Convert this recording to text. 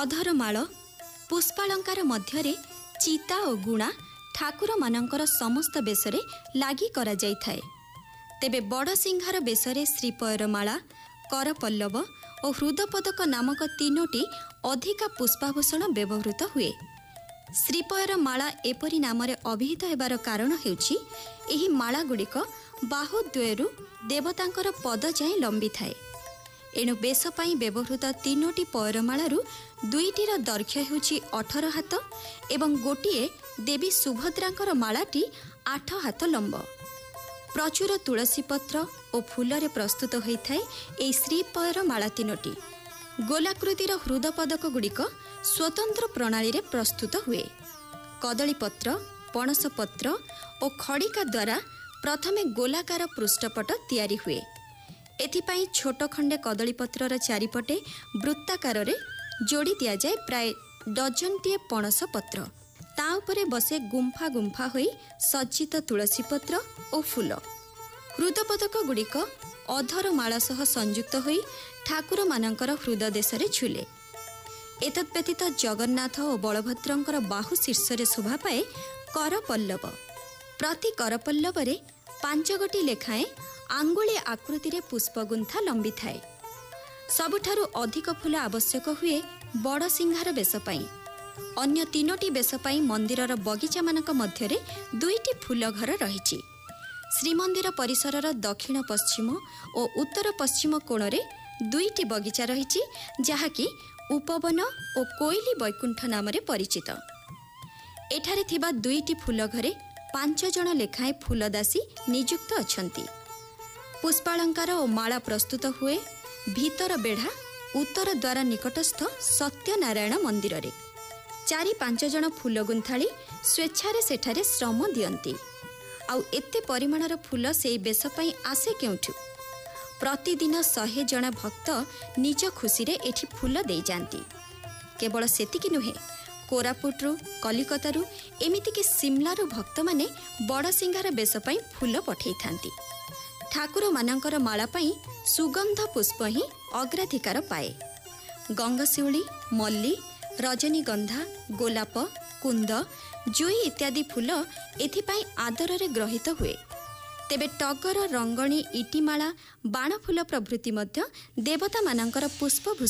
ଅଧରମାଳ ପୁଷ୍ପାଳଙ୍କାର ମଧ୍ୟରେ ଚିତା ଓ ଗୁଣା ଠାକୁରମାନଙ୍କର ସମସ୍ତ ବେଶରେ ଲାଗି କରାଯାଇଥାଏ। ତେବେ ବଡ଼ସିଂହାର ବେଶରେ ଶ୍ରୀପୟର ମାଳା, କରପଲ୍ଲବ ଓ ହୃଦପଦକ ନାମକ ତିନୋଟି ଅଧିକା ପୁଷ୍ପାଭୂଷଣ ବ୍ୟବହୃତ ହୁଏ। ଶ୍ରୀପୟର ମାଳା ଏପରି ନାମରେ ଅଭିହିତ ହେବାର କାରଣ ହେଉଛି ଏହି ମାଳାଗୁଡ଼ିକ ବାହୁଦ୍ୱୟରୁ ଦେବତାଙ୍କର ପଦ ଯାଏଁ ଲମ୍ବିଥାଏ। ଏଣୁ ବେଶ ପାଇଁ ବ୍ୟବହୃତ ତିନୋଟି ପୟରମାଳାରୁ ଦୁଇଟିର ଦୈର୍ଘ୍ୟ ହେଉଛି 18 ହାତ ଏବଂ ଗୋଟିଏ ଦେବୀ ସୁଭଦ୍ରାଙ୍କର ମାଳାଟି 8 ହାତ ଲମ୍ବ। ପ୍ରଚୁର ତୁଳସୀ ପତ୍ର ଓ ଫୁଲରେ ପ୍ରସ୍ତୁତ ହୋଇଥାଏ ଏହି ଶ୍ରୀପୟର ମାଳା ତିନୋଟି। ଗୋଲାକୃତିର ହୃଦପଦକ ଗୁଡ଼ିକ ସ୍ୱତନ୍ତ୍ର ପ୍ରଣାଳୀରେ ପ୍ରସ୍ତୁତ ହୁଏ। କଦଳୀପତ୍ର, ପଣସପତ୍ର ଓ ଖଡ଼ିକା ଦ୍ୱାରା ପ୍ରଥମେ ଗୋଲାକାର ପୃଷ୍ଠପଟ ତିଆରି ହୁଏ। ଏଥିପାଇଁ ଛୋଟ ଖଣ୍ଡେ କଦଳୀପତ୍ରର ଚାରିପଟେ ବୃତ୍ତାକାରରେ ଯୋଡ଼ି ଦିଆଯାଏ ପ୍ରାୟ ଡଜନଟିଏ ପଣସ ପତ୍ର। ତା ଉପରେ ବସେ ଗୁମ୍ଫା ଗୁମ୍ଫା ହୋଇ ସଜ୍ଜିତ ତୁଳସୀ ପତ୍ର ଓ ଫୁଲ। ହୃଦପଦକ ଗୁଡ଼ିକ ଅଧରମାଳା ସହ ସଂଯୁକ୍ତ ହୋଇ ଠାକୁରମାନଙ୍କର ହୃଦଦେଶରେ ଝୁଲେ। ଏତଦ୍‌ବ୍ୟତୀତ ଜଗନ୍ନାଥ ଓ ବଳଭଦ୍ରଙ୍କର ବାହୁ ଶୀର୍ଷରେ ଶୋଭା ପାଏ କରପଲ୍ଲବ। ପ୍ରତି କରପଲ୍ଲବରେ 5 ଗୋଟି ଲେଖାଏଁ ଆଙ୍ଗୁଳି ଆକୃତିରେ ପୁଷ୍ପଗୁନ୍ଥା ଲମ୍ବିଥାଏ। ସବୁଠାରୁ ଅଧିକ ଫୁଲ ଆବଶ୍ୟକ ହୁଏ ବଡ଼ସିଂହାର ବେଶ ପାଇଁ। ଅନ୍ୟ ତିନୋଟି ବେଶ ପାଇଁ ମନ୍ଦିରର ବଗିଚାମାନଙ୍କ ମଧ୍ୟରେ 2ଟି ଫୁଲ ଘର ରହିଛି। ଶ୍ରୀମନ୍ଦିର ପରିସରର ଦକ୍ଷିଣ ପଶ୍ଚିମ ଓ ଉତ୍ତର ପଶ୍ଚିମ କୋଣରେ 2ଟି ବଗିଚା ରହିଛି, ଯାହାକି ଉପବନ ଓ କୋଇଲି ବୈକୁଣ୍ଠ ନାମରେ ପରିଚିତ। ଏଠାରେ ଥିବା 2ଟି ଫୁଲ ଘରେ 5 ଜଣ ଲେଖାଏଁ ଫୁଲଦାସୀ ନିଯୁକ୍ତ ଅଛନ୍ତି। ପୁଷ୍ପାଳଙ୍କାର ଓ ମାଳା ପ୍ରସ୍ତୁତ ହୁଏ ଭିତର ବେଢ଼ା ଉତ୍ତର ଦ୍ୱାର ନିକଟସ୍ଥ ସତ୍ୟନାରାୟଣ ମନ୍ଦିରରେ। 4-5 ଜଣ ଫୁଲ ଗୁନ୍ଥାଳି ସ୍ୱେଚ୍ଛାରେ ସେଠାରେ ଶ୍ରମ ଦିଅନ୍ତି। ଆଉ ଏତେ ପରିମାଣର ଫୁଲ ସେହି ବେଶ ପାଇଁ ଆସେ କେଉଁଠୁ? ପ୍ରତିଦିନ 100 ଜଣ ଭକ୍ତ ନିଜ ଖୁସିରେ ଏଠି ଫୁଲ ଦେଇଯାଆନ୍ତି। କେବଳ ସେତିକି ନୁହେଁ, କୋରାପୁଟରୁ, କଲିକତାରୁ ଏମିତିକି ସିମଲାରୁ ଭକ୍ତମାନେ ବଡ଼ସିଂହାର ବେଶ ପାଇଁ ଫୁଲ ପଠାଇଥାନ୍ତି। ଠାକୁରମାନଙ୍କର ମାଳା ପାଇଁ ସୁଗନ୍ଧ ପୁଷ୍ପ ହିଁ ଅଗ୍ରାଧିକାର ପାଏ। ଗଙ୍ଗଶିଉଳି, ମଲ୍ଲି, ରଜନୀଗନ୍ଧା, ଗୋଲାପ, କୁନ୍ଦ, ଜୁଇ ଇତ୍ୟାଦି ଫୁଲ ଏଥିପାଇଁ ଆଦରରେ ଗ୍ରହୀତ ହୁଏ। ତେବେ ଟଗର, ରଙ୍ଗଣୀ, ଇଟିମାଳା, ବାଣଫୁଲ ପ୍ରଭୃତି ମଧ୍ୟ ଦେବତାମାନଙ୍କର ପୁଷ୍ପଭୂଷଣ